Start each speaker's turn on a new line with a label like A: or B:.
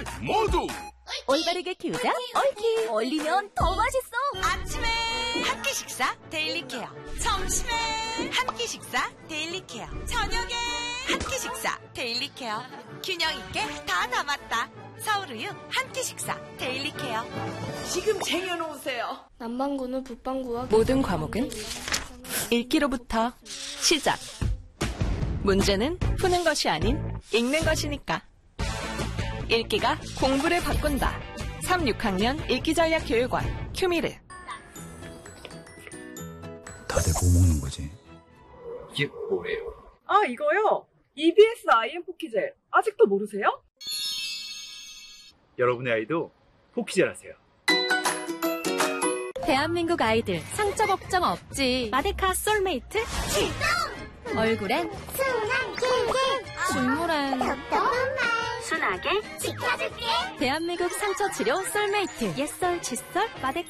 A: 모두
B: 올바르게 키우자 얽히. 얼리면 더 맛있어.
C: 아침에 한 끼 식사 데일리 케어, 점심에 한 끼 식사 데일리 케어, 저녁에 한 끼 식사 데일리 케어. 균형 있게 다 담았다. 서울우유 한 끼 식사 데일리 케어.
D: 지금 쟁여놓으세요.
E: 남반구는 북반구와
B: 모든 과목은 읽기로부터 시작. 문제는 푸는 것이 아닌 읽는 것이니까. 읽기가 공부를 바꾼다. 3, 6학년 읽기전략교육원 큐미르.
F: 다들 뭐 먹는 거지?
A: 이게 뭐예요?
D: 아, 이거요? EBS IM 포키젤. 아직도 모르세요?
G: 여러분의 아이도 포키젤 하세요.
B: 대한민국 아이들 상처 걱정 없지. 마데카 솔메이트 출동! 얼굴엔 순한 킹킹, 눈물엔 순하게 지켜줄게. 대한민국 상처 치료 솔메이트. 옛설, 칫솔, 마데카